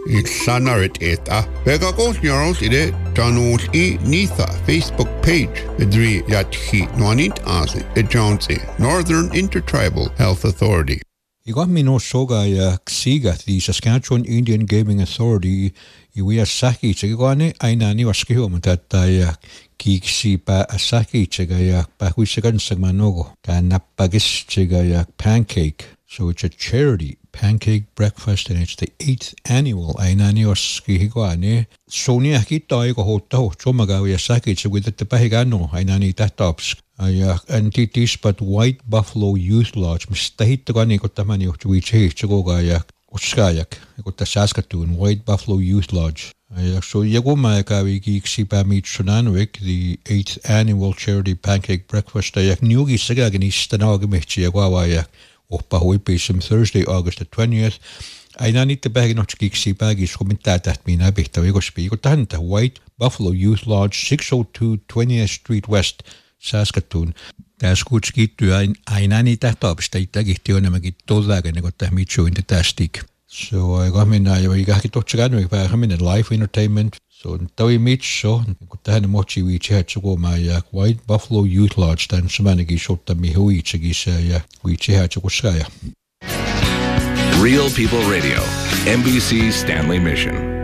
Sanarit eta. Pegagos nyaros ide Janus Nitha Facebook page. Idri Yatchi Nwanit Azi Jonesy Northern Intertribal Health Authority. Igami no soga ya ksiga the Saskatchewan Indian Gaming Authority iwi asaki chigwane ainani waskiho mutata ya kiksi pa asaki chigaya pa huisigan sagmanogo kanapagis chigaya pancake. So it's a charity pancake breakfast and it's the 8th annual ainani waski higwane. Sonia kita iko hoto chomagawi asaki chigwita tapahigano ainani tatops. And titis but White Buffalo Youth Lodge mistahit gani ko tamani uchiche chigoga ya uskayak ko Saskatoon White Buffalo Youth Lodge. So yagoma ka wiki ksipa meet Shunanwick the 8th annual charity pancake breakfast yak nyugi sagagani stanog mechi yagwa ya opa hoipisum Thursday August the 20th. Ainani te bag not ksipa gis komenta that mina bihta wego speak tanta White Buffalo Youth Lodge 602 20th Street West Saskatoon. Tässä kutskittu ainani tahtoapista itäkihti on nämäkin tollakin, kun tämä mitsu in the tastik. So aikaa minä jo ikähki tohtsakaan, vähän minä live entertainment. So toi mitso, kun tähän mochi viitsi hatsukomaan ja White Buffalo Youth Lodge, tämän samanakin sottami huitsekissa ja viitsi hatsukossa. Real People Radio, NBC Stanley Mission.